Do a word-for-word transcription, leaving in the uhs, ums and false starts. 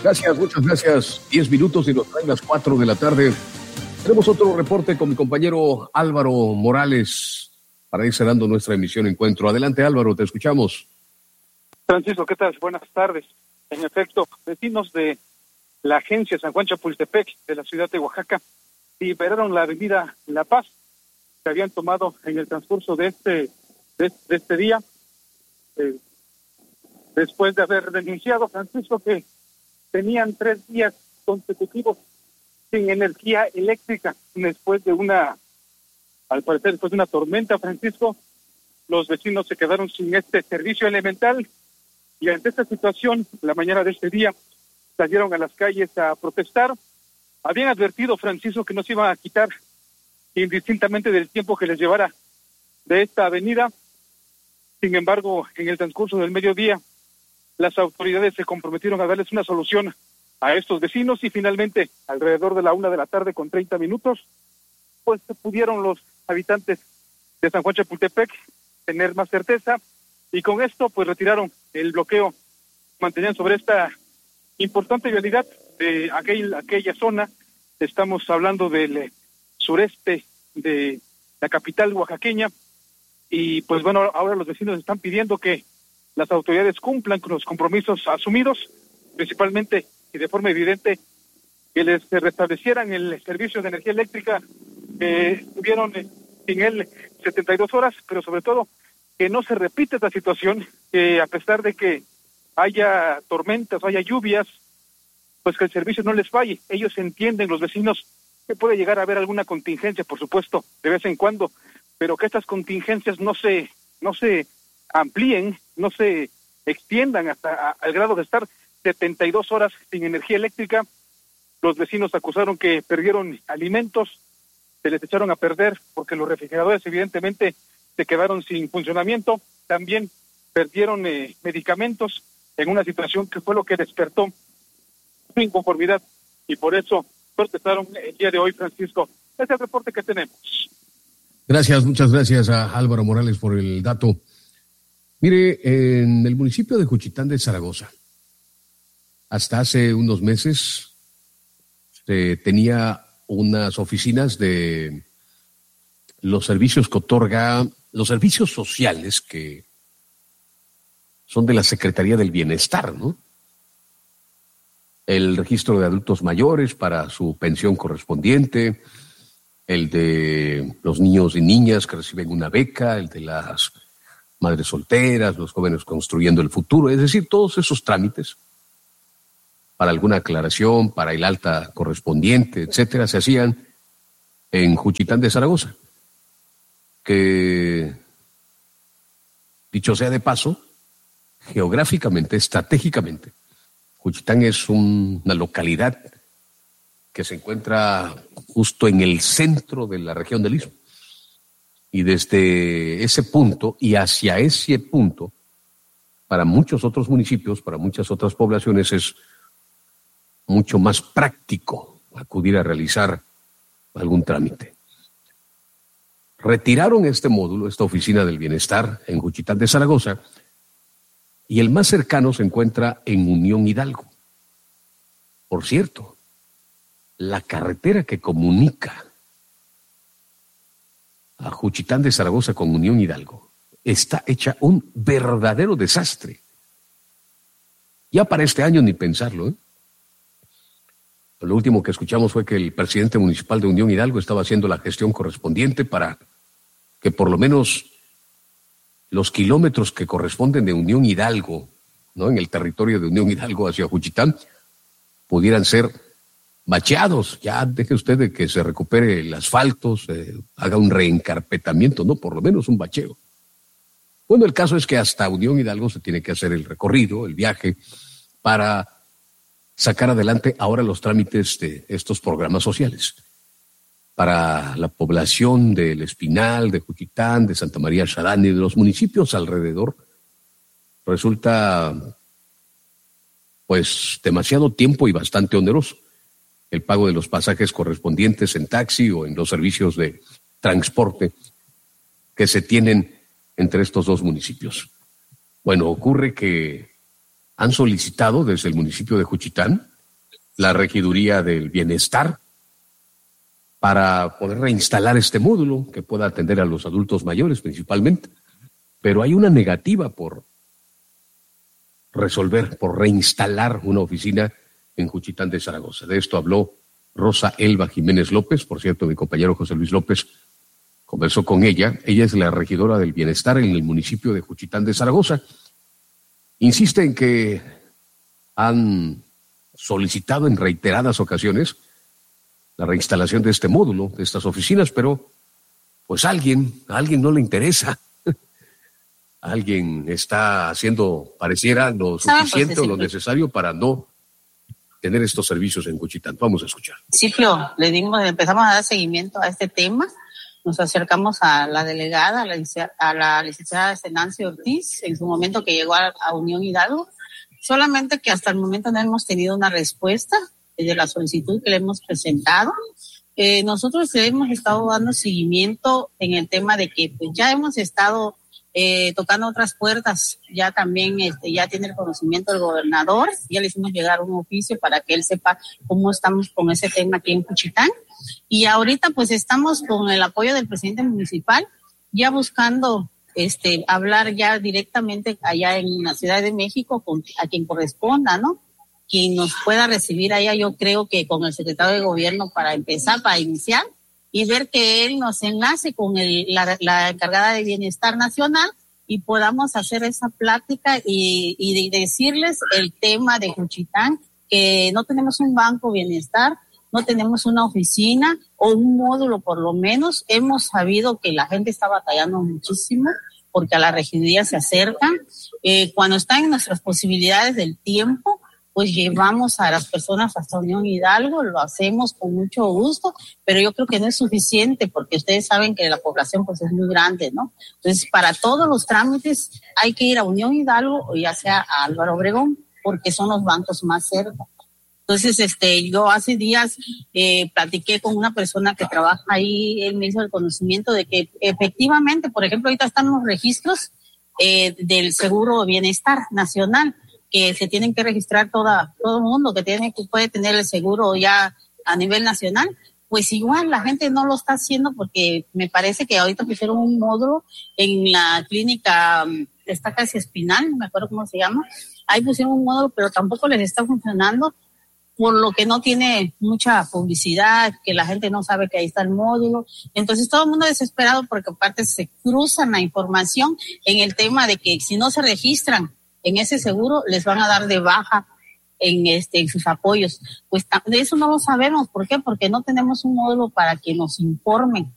Gracias, muchas gracias. Diez minutos y nos traen las cuatro de la tarde. Tenemos otro reporte con mi compañero Álvaro Morales para ir cerrando nuestra emisión Encuentro. Adelante, Álvaro, te escuchamos. Francisco, ¿qué tal? Buenas tardes. En efecto, vecinos de la agencia San Juan Chapultepec de la ciudad de Oaxaca liberaron la avenida La Paz que habían tomado en el transcurso de este, de, de este día, eh, después de haber denunciado, Francisco, que tenían tres días consecutivos sin energía eléctrica después de una, al parecer después de una tormenta, Francisco. Los vecinos se quedaron sin este servicio elemental y ante esta situación, la mañana de este día, salieron a las calles a protestar. Habían advertido, Francisco, que no se iban a quitar indistintamente del tiempo que les llevara de esta avenida. Sin embargo, en el transcurso del mediodía, las autoridades se comprometieron a darles una solución a estos vecinos y finalmente, alrededor de la una de la tarde con treinta minutos, pues pudieron los habitantes de San Juan Chapultepec tener más certeza y con esto pues retiraron el bloqueo, mantenían sobre esta importante vialidad de aquel, aquella zona. Estamos hablando del sureste de la capital oaxaqueña y pues bueno, ahora los vecinos están pidiendo que las autoridades cumplan con los compromisos asumidos, principalmente y de forma evidente que les restablecieran el servicio de energía eléctrica que estuvieron sin él setenta y dos horas, pero sobre todo que no se repita esta situación, que a pesar de que haya tormentas o haya lluvias, pues que el servicio no les falle. Ellos entienden, los vecinos, que puede llegar a haber alguna contingencia, por supuesto, de vez en cuando, pero que estas contingencias no se no se amplíen, no se extiendan hasta a, al grado de estar setenta y dos horas sin energía eléctrica. Los vecinos acusaron que perdieron alimentos, se les echaron a perder porque los refrigeradores evidentemente se quedaron sin funcionamiento, también perdieron eh, medicamentos en una situación que fue lo que despertó su inconformidad y por eso protestaron el día de hoy, Francisco. Este es el reporte que tenemos. Gracias, muchas gracias a Álvaro Morales por el dato. Mire, en el municipio de Juchitán de Zaragoza, hasta hace unos meses se tenía unas oficinas de los servicios que otorga, los servicios sociales que son de la Secretaría del Bienestar, ¿no? El registro de adultos mayores para su pensión correspondiente, el de los niños y niñas que reciben una beca, el de las madres solteras, los jóvenes construyendo el futuro, es decir, todos esos trámites para alguna aclaración, para el alta correspondiente, etcétera, se hacían en Juchitán de Zaragoza, que, dicho sea de paso, geográficamente, estratégicamente, Juchitán es un, una localidad que se encuentra justo en el centro de la región del Istmo. Y desde ese punto y hacia ese punto, para muchos otros municipios, para muchas otras poblaciones, es mucho más práctico acudir a realizar algún trámite. Retiraron este módulo, esta oficina del bienestar en Juchitán de Zaragoza, y el más cercano se encuentra en Unión Hidalgo. Por cierto, la carretera que comunica a Juchitán de Zaragoza con Unión Hidalgo está hecha un verdadero desastre. Ya para este año ni pensarlo, ¿eh? Lo último que escuchamos fue que el presidente municipal de Unión Hidalgo estaba haciendo la gestión correspondiente para que por lo menos los kilómetros que corresponden de Unión Hidalgo, ¿no?, en el territorio de Unión Hidalgo hacia Juchitán, pudieran ser bacheados. Ya deje usted de que se recupere el asfalto, se haga un reencarpetamiento, no, por lo menos un bacheo. Bueno, el caso es que hasta Unión Hidalgo se tiene que hacer el recorrido, el viaje, para sacar adelante ahora los trámites de estos programas sociales. Para la población del Espinal, de Juchitán, de Santa María Xarán y de los municipios alrededor, resulta pues demasiado tiempo y bastante oneroso el pago de los pasajes correspondientes en taxi o en los servicios de transporte que se tienen entre estos dos municipios. Bueno, ocurre que han solicitado desde el municipio de Juchitán la Regiduría del Bienestar para poder reinstalar este módulo que pueda atender a los adultos mayores principalmente. Pero hay una negativa por resolver, por reinstalar una oficina en Juchitán de Zaragoza. De esto habló Rosa Elba Jiménez López. Por cierto, mi compañero José Luis López conversó con ella. Ella es la regidora del Bienestar en el municipio de Juchitán de Zaragoza. Insiste en que han solicitado en reiteradas ocasiones la reinstalación de este módulo, de estas oficinas, pero pues a alguien, a alguien no le interesa. Alguien está haciendo, pareciera, lo suficiente o lo necesario para no tener estos servicios en Juchitán. Vamos a escuchar. Ciclo, le dimos, empezamos a dar seguimiento a este tema. Nos acercamos a la delegada, a la, a la licenciada Nancy Ortiz, en su momento que llegó a, a Unión Hidalgo. Solamente que hasta el momento no hemos tenido una respuesta de la solicitud que le hemos presentado. Eh, nosotros hemos estado dando seguimiento en el tema de que pues, ya hemos estado Eh, tocando otras puertas. Ya también este, ya tiene el conocimiento del gobernador, ya le hicimos llegar un oficio para que él sepa cómo estamos con ese tema aquí en Juchitán, y ahorita pues estamos con el apoyo del presidente municipal ya buscando este hablar ya directamente allá en la Ciudad de México con a quien corresponda, ¿no? Quien nos pueda recibir allá, yo creo que con el secretario de gobierno para empezar, para iniciar y ver que él nos enlace con el, la, la encargada de Bienestar Nacional y podamos hacer esa plática y, y decirles el tema de Juchitán, que no tenemos un banco bienestar, no tenemos una oficina o un módulo por lo menos. Hemos sabido que la gente está batallando muchísimo porque a la regiduría se acercan. Eh, cuando están en nuestras posibilidades del tiempo, pues llevamos a las personas hasta Unión Hidalgo, lo hacemos con mucho gusto, pero yo creo que no es suficiente porque ustedes saben que la población pues es muy grande, ¿no? Entonces, para todos los trámites hay que ir a Unión Hidalgo o ya sea a Álvaro Obregón, porque son los bancos más cerca. Entonces, este, yo hace días eh, platiqué con una persona que trabaja ahí, él me hizo el conocimiento de que efectivamente, por ejemplo, ahorita están los registros eh, del Seguro Bienestar Nacional, que se tienen que registrar toda, todo el mundo que tiene, que puede tener el seguro ya a nivel nacional, pues igual la gente no lo está haciendo porque me parece que ahorita pusieron un módulo en la clínica esta casi Espinal, no me acuerdo cómo se llama, ahí pusieron un módulo, pero tampoco les está funcionando, por lo que no tiene mucha publicidad, que la gente no sabe que ahí está el módulo. Entonces todo el mundo desesperado porque aparte se cruzan la información en el tema de que si no se registran en ese seguro, les van a dar de baja en este en sus apoyos. Pues de eso no lo sabemos. ¿Por qué? Porque no tenemos un módulo para que nos informen